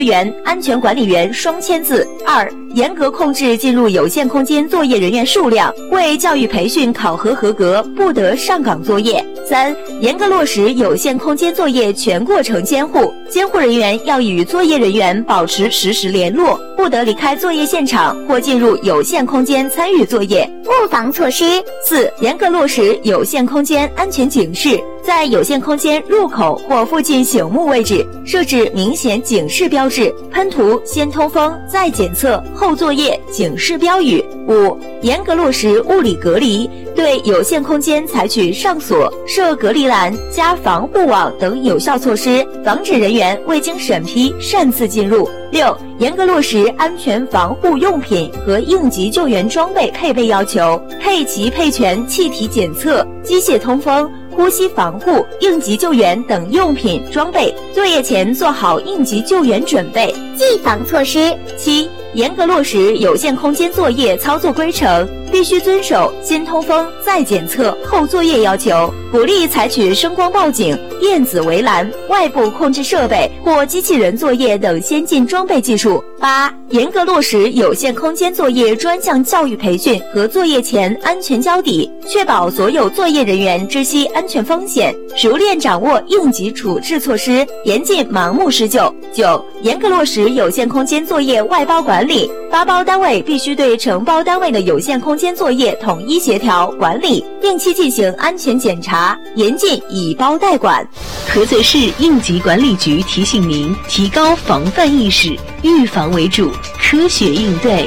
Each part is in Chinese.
员、安全管理员双签字。2、严格控制进入有限空间作业人员数量，为教育培训考核合格，不得上岗作业。3、严格落实有限空间作业全过程监护，监护人员要与作业人员保持实时联络，不得离开作业现场或进入有限空间参与作业。 预防措施。 4、严格落实有限空间安全警示，在有限空间入口或附近醒目位置设置明显警示标志，喷涂先通风再检测后作业警示标语。5、严格落实物理隔离，对有限空间采取上锁、设隔离栏、加防护网等有效措施，防止人员未经审批擅自进入。6、严格落实安全防护用品和应急救援装备配备要求，配齐配全气体检测、机械通风、呼吸防护、应急救援等用品装备，作业前做好应急救援准备。 预防措施。 7、严格落实有限空间作业操作规程，必须遵守先通风再检测后作业要求，鼓励采取声光报警、电子围栏、外部控制设备或机器人作业等先进装备技术。8、严格落实有限空间作业专项教育培训和作业前安全交底，确保所有作业人员知悉安全风险，熟练掌握应急处置措施，严禁盲目施救。9、严格落实有限空间作业外包管理，发包单位必须对承包单位的有限空间作业统一协调管理，定期进行安全检查，严禁以包代管。 菏泽市应急管理局提醒您，提高防范意识，预防为主，科学应对。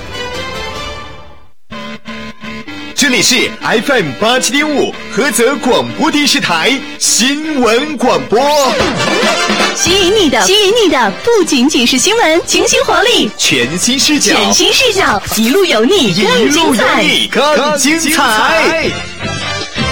这里是 FM 87.5菏泽广播电视台新闻广播。 吸引你的不仅仅是新闻，清新活力， 全新视角， 一路有你，更精彩。